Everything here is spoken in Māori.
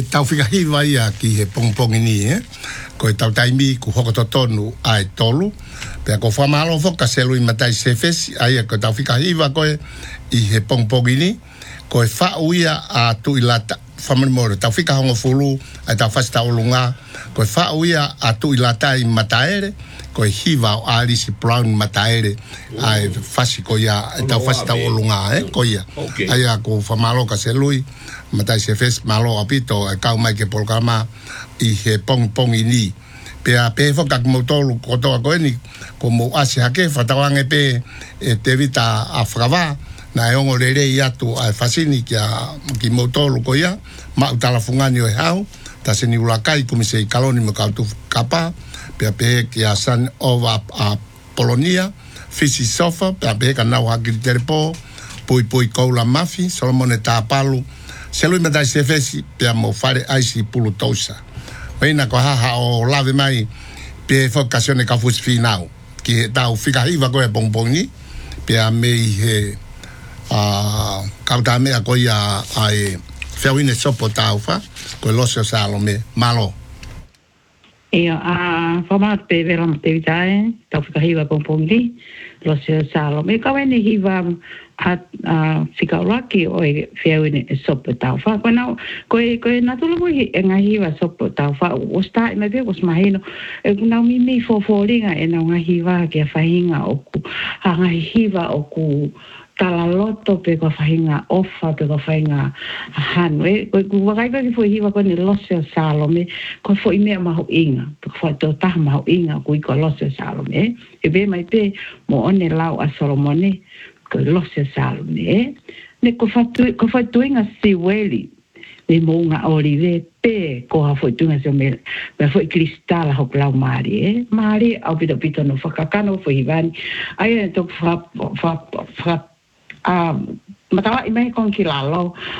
tau whikahiwa ia ki he pongpongi ni, ko e tau taimi ku hokoto tonu ai tolu. Pea ko whamalo foka selu i matai sefesi, ai ko tau whikahiwa koe i he pongpongi ni, ko e whau ia a tu ilata, whamanimore, tau whikahongo fulu, ai tau whasita olunga, ko e whau ia a tu ilata i mataere, ko e hiwa o Alice Brown mataere, ai whasi ko ia, ai tau whasita olunga, ko ia. Ai ko whamalo ka selui, matai se fes malo apito e kau mai ke polkama I he pong ini pea pe foka mo tolu ko to ko ni ko mo ase hake fatawange pe te vita afrava na ongo rere ia tu ai fasini ki mo tolu ko ia ma utala fungani o hau ta se ni ulakai ko se kaloni mo ka tu kapa pea pe ki asan ova a Polonia fisi sofa pea pe ka na wa griterpo poi koula mafi solomone ta palu Selu I matai se fesi pea mo fare aisi pulu tousa. Weina ko haha o lave mai pe fokasione ka fusi finau. Ki tau whikahiwa koe bongbongi pea mei he kauta mea ko ia ai whiawine sopo taufa koe losio salome malo. Ia whamat pe vera mo te vitae tau whikahiwa bongbongi losio salome. Kaweni hiwa whikauraki o e whiawine sopo taufa. Koe natula mo nga hiwa sopo taufa. O sta me be os mahino. E nau mi foforinga e nau nga hiwa ke whahinga o ku. Nga hiwa o ku tala loto pe ko whahinga ofa pe ko whahinga hanu. Koe wakaiwa ki fo hiwa ko ni loseo salome. Koe fo imea maho inga. Fo to taha maho inga kui ko loseo salome. E be mai pe mo one lau a Solomone. Ko loseo salome. Ne ko whatuinga siweli. Me mounga olive pe ko ha whatuinga sio me foi kristala hok lau maari. Maari au pito no whakakano fo hivani. Ai tok matawa I mai kon ki lalo